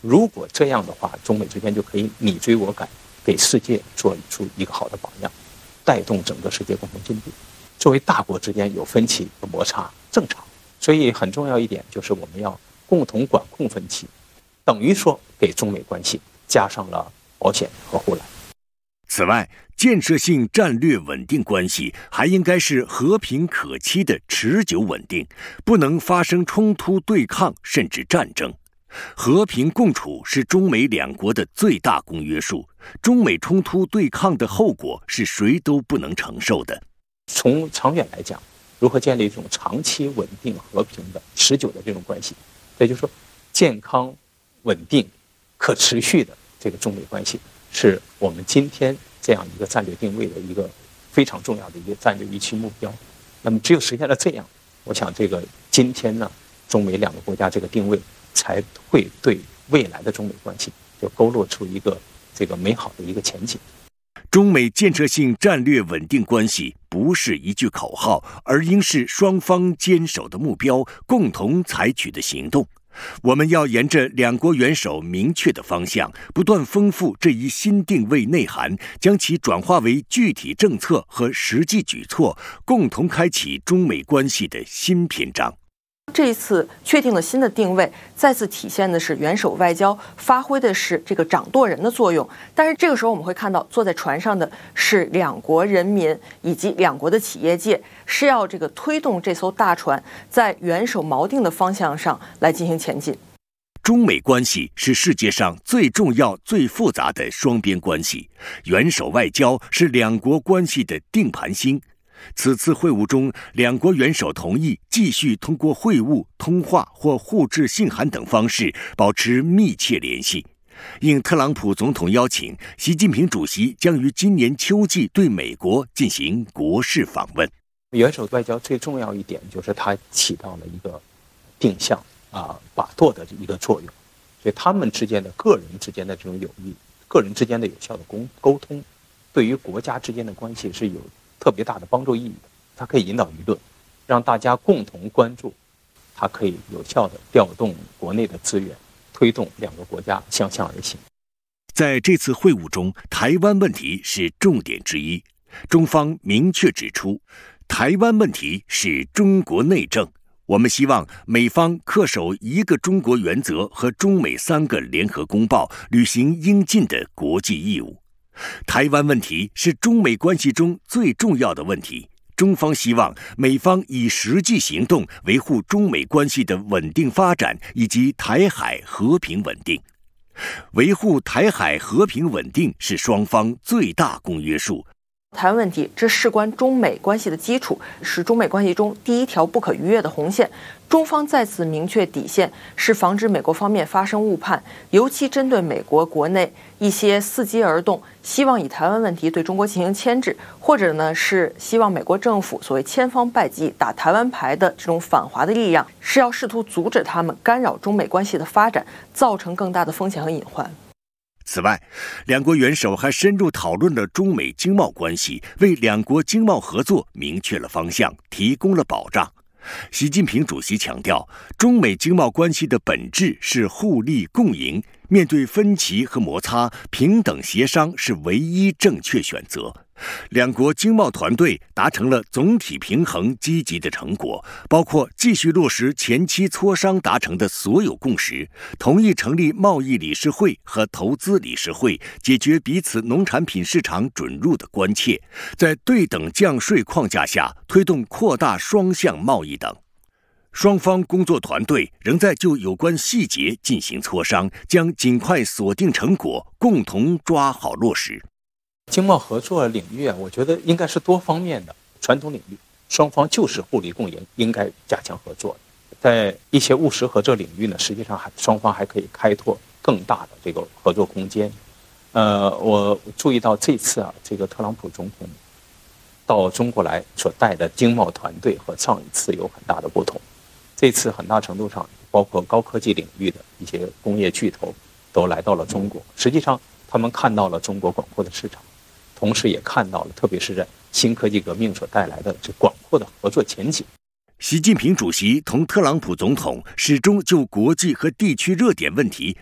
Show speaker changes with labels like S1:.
S1: 如果这样的话，中美之间就可以你追我赶，给世界做出一个好的榜样，带动整个世界共同进步。作为大国之间有分歧有摩擦正常，所以很重要一点就是我们要共同管控分歧，等于说给中美关系加上了保险和护栏。
S2: 此外，建设性战略稳定关系还应该是和平可期的持久稳定，不能发生冲突对抗甚至战争。和平共处是中美两国的最大公约数，中美冲突对抗的后果是谁都不能承受的。
S1: 从长远来讲，如何建立一种长期稳定、和平的、持久的这种关系，也就是说，健康、稳定、可持续的这个中美关系，是我们今天这样一个战略定位的一个非常重要的一个战略预期目标。那么，只有实现了这样，我想这个今天呢，中美两个国家这个定位才会对未来的中美关系就勾勒出一个这个美好的一个前景。
S2: 中美建设性战略稳定关系不是一句口号，而应是双方坚守的目标，共同采取的行动。我们要沿着两国元首明确的方向，不断丰富这一新定位内涵，将其转化为具体政策和实际举措，共同开启中美关系的新篇章。
S3: 这一次确定了新的定位，再次体现的是元首外交发挥的是这个掌舵人的作用。但是这个时候我们会看到，坐在船上的是两国人民以及两国的企业界，是要这个推动这艘大船在元首锚定的方向上来进行前进。
S2: 中美关系是世界上最重要、最复杂的双边关系，元首外交是两国关系的定盘星。此次会晤中，两国元首同意继续通过会晤、通话或互致信函等方式保持密切联系。应特朗普总统邀请，习近平主席将于今年秋季对美国进行国事访问。
S1: 元首外交最重要一点就是它起到了一个定向把舵的一个作用，所以他们之间的个人之间的这种友谊、个人之间的有效的沟通，对于国家之间的关系是有特别大的帮助意义的。它可以引导舆论，让大家共同关注，它可以有效地调动国内的资源，推动两个国家相向而行。
S2: 在这次会晤中，台湾问题是重点之一。中方明确指出，台湾问题是中国内政，我们希望美方恪守一个中国原则和中美3个联合公报，履行应尽的国际义务。台湾问题是中美关系中最重要的问题，中方希望美方以实际行动维护中美关系的稳定发展以及台海和平稳定。维护台海和平稳定是双方最大公约数。
S3: 台湾问题，这事关中美关系的基础，是中美关系中第一条不可逾越的红线。中方再次明确底线，是防止美国方面发生误判，尤其针对美国国内一些伺机而动，希望以台湾问题对中国进行牵制，或者呢是希望美国政府所谓千方百计打台湾牌的这种反华的力量，是要试图阻止他们干扰中美关系的发展，造成更大的风险和隐患。
S2: 此外，两国元首还深入讨论了中美经贸关系，为两国经贸合作明确了方向，提供了保障。习近平主席强调，中美经贸关系的本质是互利共赢，面对分歧和摩擦，平等协商是唯一正确选择。两国经贸团队达成了总体平衡积极的成果，包括继续落实前期磋商达成的所有共识，同意成立贸易理事会和投资理事会，解决彼此农产品市场准入的关切，在对等降税框架下推动扩大双向贸易等。双方工作团队仍在就有关细节进行磋商，将尽快锁定成果，共同抓好落实。
S1: 经贸合作领域我觉得应该是多方面的。传统领域，双方就是互利共赢，应该加强合作。在一些务实合作领域呢，实际上双方还可以开拓更大的这个合作空间。我注意到这次这个特朗普总统到中国来所带的经贸团队和上一次有很大的不同。这次很大程度上，包括高科技领域的一些工业巨头都来到了中国。实际上，他们看到了中国广阔的市场。同时也看到了，特别是在新科技革命所带来的这广阔的合作前景。
S2: 习近平主席同特朗普总统始终就国际和地区热点问题